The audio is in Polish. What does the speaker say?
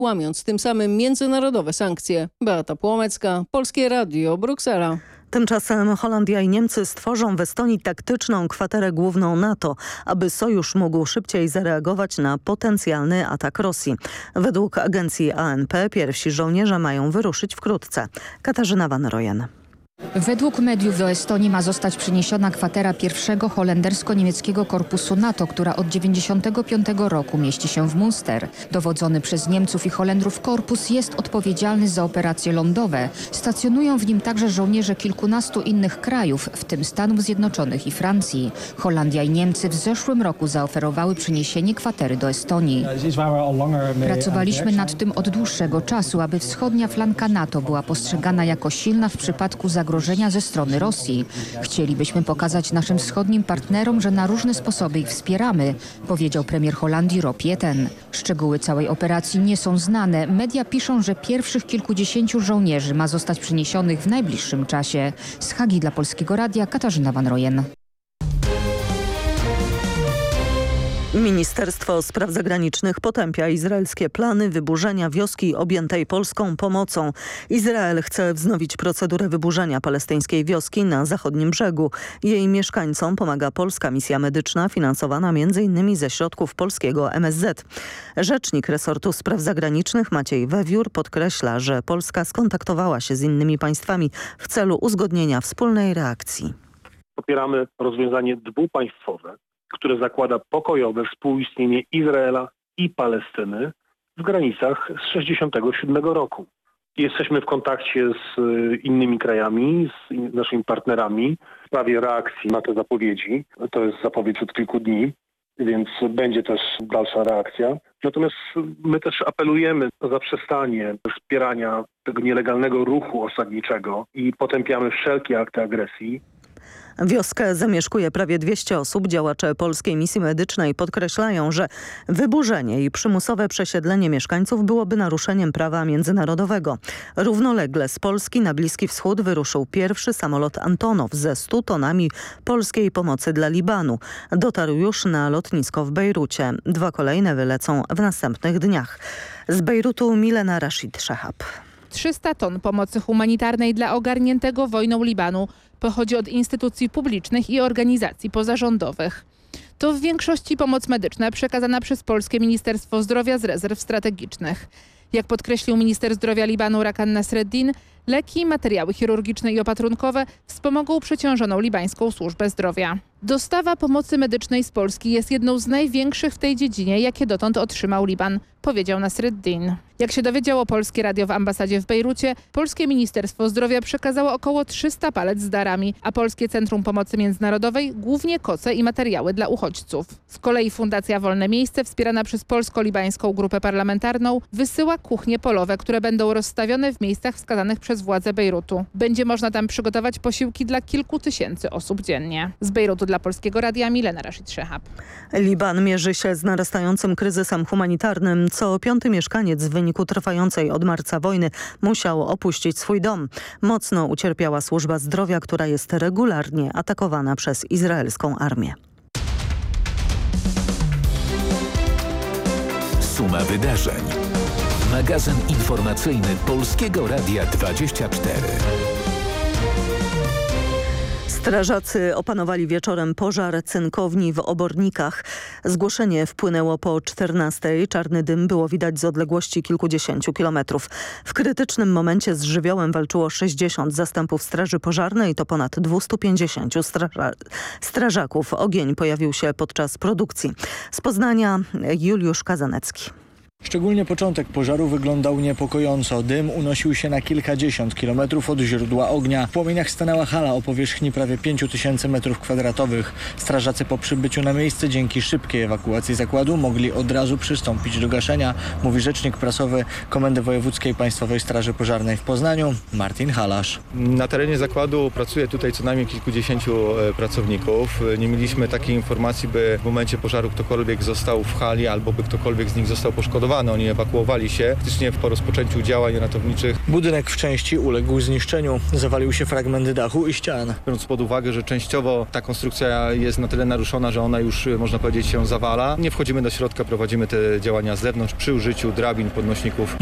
łamiąc tym samym międzynarodowe sankcje. Beata Płomecka, Polskie Radio, Bruksela. Tymczasem Holandia i Niemcy stworzą w Estonii taktyczną kwaterę główną NATO, aby sojusz mógł szybciej zareagować na potencjalny atak Rosji. Według agencji ANP pierwsi żołnierze mają wyruszyć wkrótce. Katarzyna Van Rooyen. Według mediów do Estonii ma zostać przeniesiona kwatera pierwszego holendersko-niemieckiego korpusu NATO, która od 1995 roku mieści się w Münster. Dowodzony przez Niemców i Holendrów korpus jest odpowiedzialny za operacje lądowe. Stacjonują w nim także żołnierze kilkunastu innych krajów, w tym Stanów Zjednoczonych i Francji. Holandia i Niemcy w zeszłym roku zaoferowały przeniesienie kwatery do Estonii. Pracowaliśmy nad tym od dłuższego czasu, aby wschodnia flanka NATO była postrzegana jako silna w przypadku zagrożenia ze strony Rosji. Chcielibyśmy pokazać naszym wschodnim partnerom, że na różne sposoby ich wspieramy, powiedział premier Holandii Rob Jetten. Szczegóły całej operacji nie są znane. Media piszą, że pierwszych kilkudziesięciu żołnierzy ma zostać przeniesionych w najbliższym czasie. Z Hagi dla Polskiego Radia Katarzyna Van Rooyen. Ministerstwo Spraw Zagranicznych potępia izraelskie plany wyburzenia wioski objętej polską pomocą. Izrael chce wznowić procedurę wyburzenia palestyńskiej wioski na zachodnim brzegu. Jej mieszkańcom pomaga polska misja medyczna finansowana m.in. ze środków polskiego MSZ. Rzecznik resortu spraw zagranicznych Maciej Wewiór podkreśla, że Polska skontaktowała się z innymi państwami w celu uzgodnienia wspólnej reakcji. Popieramy rozwiązanie dwupaństwowe, które zakłada pokojowe współistnienie Izraela i Palestyny w granicach z 1967 roku. Jesteśmy w kontakcie z innymi krajami, z naszymi partnerami w sprawie reakcji na te zapowiedzi. To jest zapowiedź od kilku dni, więc będzie też dalsza reakcja. Natomiast my też apelujemy o zaprzestanie wspierania tego nielegalnego ruchu osadniczego i potępiamy wszelkie akty agresji. Wioskę zamieszkuje prawie 200 osób. Działacze polskiej misji medycznej podkreślają, że wyburzenie i przymusowe przesiedlenie mieszkańców byłoby naruszeniem prawa międzynarodowego. Równolegle z Polski na Bliski Wschód wyruszył pierwszy samolot Antonow ze 100 tonami polskiej pomocy dla Libanu. Dotarł już na lotnisko w Bejrucie. 2 kolejne wylecą w następnych dniach. Z Bejrutu Milena Rashid Szehab. 300 ton pomocy humanitarnej dla ogarniętego wojną Libanu pochodzi od instytucji publicznych i organizacji pozarządowych. To w większości pomoc medyczna przekazana przez polskie Ministerstwo Zdrowia z rezerw strategicznych. Jak podkreślił minister zdrowia Libanu Rakan Nasreddin, leki, materiały chirurgiczne i opatrunkowe wspomogą przeciążoną libańską służbę zdrowia. Dostawa pomocy medycznej z Polski jest jedną z największych w tej dziedzinie, jakie dotąd otrzymał Liban, powiedział Nasreddin. Jak się dowiedziało Polskie Radio w ambasadzie w Bejrucie, polskie Ministerstwo Zdrowia przekazało około 300 palet z darami, a Polskie Centrum Pomocy Międzynarodowej głównie koce i materiały dla uchodźców. Z kolei Fundacja Wolne Miejsce, wspierana przez polsko-libańską grupę parlamentarną, wysyła kuchnie polowe, które będą rozstawione w miejscach wskazanych przez władze Bejrutu. Będzie można tam przygotować posiłki dla kilku tysięcy osób dziennie. Z Bejrutu dla Polskiego Radia Milena Rashid Szehab. Liban mierzy się z narastającym kryzysem humanitarnym. Co 5. mieszkaniec w wyniku trwającej od marca wojny musiał opuścić swój dom. Mocno ucierpiała służba zdrowia, która jest regularnie atakowana przez izraelską armię. Suma wydarzeń. Magazyn informacyjny Polskiego Radia 24. Strażacy opanowali wieczorem pożar cynkowni w Obornikach. Zgłoszenie wpłynęło po 14. Czarny dym było widać z odległości kilkudziesięciu kilometrów. W krytycznym momencie z żywiołem walczyło 60 zastępów straży pożarnej, to ponad 250 strażaków. Ogień pojawił się podczas produkcji. Z Poznania Juliusz Kazanecki. Szczególnie początek pożaru wyglądał niepokojąco. Dym unosił się na kilkadziesiąt kilometrów od źródła ognia. W płomieniach stanęła hala o powierzchni prawie 5000 m2. Strażacy po przybyciu na miejsce dzięki szybkiej ewakuacji zakładu mogli od razu przystąpić do gaszenia, mówi rzecznik prasowy Komendy Wojewódzkiej Państwowej Straży Pożarnej w Poznaniu, Martin Halasz. Na terenie zakładu pracuje tutaj co najmniej kilkudziesięciu pracowników. Nie mieliśmy takiej informacji, by w momencie pożaru ktokolwiek został w hali albo by ktokolwiek z nich został poszkodowany. zlikwidowany, oni ewakuowali się faktycznie po rozpoczęciu działań ratowniczych. Budynek w części uległ zniszczeniu. Zawalił się fragment dachu i ścian. Biorąc pod uwagę, że częściowo ta konstrukcja jest na tyle naruszona, że ona już, można powiedzieć, się zawala, nie wchodzimy do środka, prowadzimy te działania z zewnątrz przy użyciu drabin, podnośników.